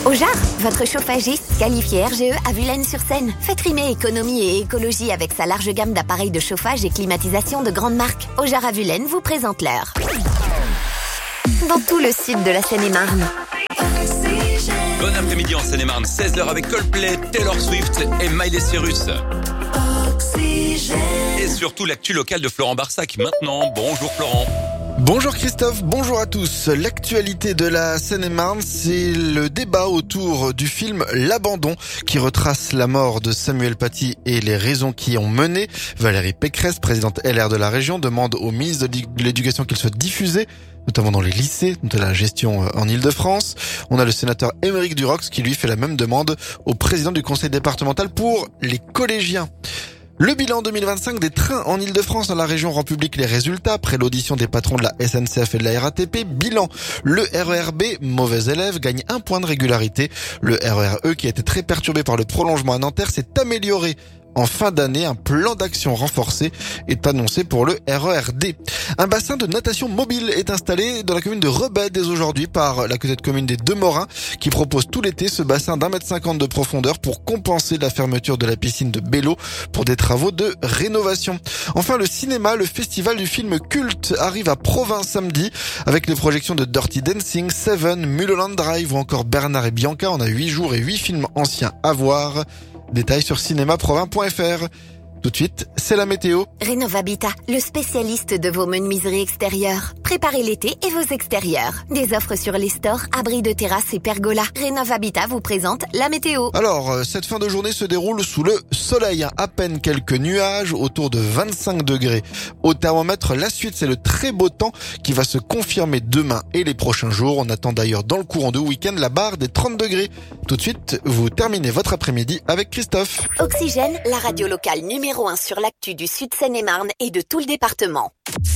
Ojar, votre chauffagiste qualifié RGE à Vulaines-sur-Seine. Faites rimer économie et écologie avec sa large gamme d'appareils de chauffage et climatisation de grande marque. Ojar à Vulaines vous présente l'heure. Dans tout le sud de la Seine-et-Marne. Bon après-midi en Seine-et-Marne, 16h avec Coldplay, Taylor Swift et Miley Cyrus. Et surtout l'actu locale de Florent Barsac. Maintenant, bonjour Florent. Bonjour Christophe, bonjour à tous. L'actualité de la Seine-et-Marne, c'est le débat autour du film L'Abandon qui retrace la mort de Samuel Paty et les raisons qui y ont mené. Valérie Pécresse, présidente LR de la région, demande au ministre de l'Éducation qu'il soit diffusé, notamment dans les lycées, dont elle a la gestion en Ile-de-France. On a le sénateur Aymeric Durox qui lui fait la même demande au président du conseil départemental pour les collégiens. Le bilan 2025 des trains en Ile-de-France dans la région rend public les résultats après l'audition des patrons de la SNCF et de la RATP. Bilan, le RER B, mauvais élève, gagne 1 point de régularité. Le RER E, qui a été très perturbé par le prolongement à Nanterre, s'est amélioré. En fin d'année, un plan d'action renforcé est annoncé pour le RER D. Un bassin de natation mobile est installé dans la commune de Rebais dès aujourd'hui par la petite commune des Deux-Morins qui propose tout l'été ce bassin d'1,50 m de profondeur pour compenser la fermeture de la piscine de Bello pour des travaux de rénovation. Enfin, le cinéma, le festival du film culte arrive à Provins samedi avec les projections de Dirty Dancing, Seven, Mulholland Drive ou encore Bernard et Bianca. On a 8 jours et 8 films anciens à voir. Détails sur cinémaprovins.fr. Tout de suite, c'est la météo. Rénovabitat, le spécialiste de vos menuiseries extérieures. Préparez l'été et vos extérieurs. Des offres sur les stores, abris de terrasse et pergola. Rénovabitat vous présente la météo. Alors, cette fin de journée se déroule sous le soleil. À peine quelques nuages, autour de 25 degrés. Au thermomètre, la suite, c'est le très beau temps qui va se confirmer demain et les prochains jours. On attend d'ailleurs dans le courant de week-end la barre des 30 degrés. Tout de suite, vous terminez votre après-midi avec Christophe. Oxygène, la radio locale numéro 1 sur l'actu du Sud Seine-et-Marne et de tout le département.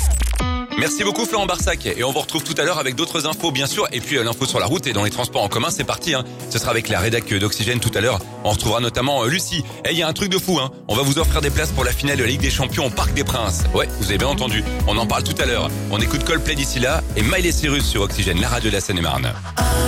Merci beaucoup Florent Barsac et on vous retrouve tout à l'heure avec d'autres infos bien sûr et puis l'info sur la route et dans les transports en commun c'est parti Ce sera avec la rédac d'Oxygène tout à l'heure. On retrouvera notamment Lucie. Et il y a un truc de fou On va vous offrir des places pour la finale de la Ligue des Champions au Parc des Princes. Ouais, vous avez bien entendu. On en parle tout à l'heure. On écoute Coldplay d'ici là et Miley Cyrus sur Oxygène, la radio de la Seine-et-Marne.